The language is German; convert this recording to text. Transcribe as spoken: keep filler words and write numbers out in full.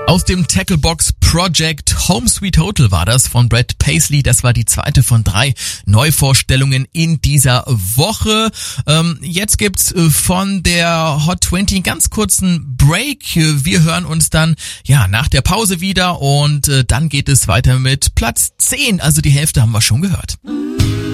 Aus dem Tacklebox Project Home Sweet Hotel war das von Brad Paisley. Das war die zweite von drei Neuvorstellungen in dieser Woche. Ähm, jetzt gibt's von der Hot zwanzig einen ganz kurzen Break. Wir hören uns dann ja nach der Pause wieder und äh, dann geht es weiter mit Platz zehn. Also die Hälfte haben wir schon gehört.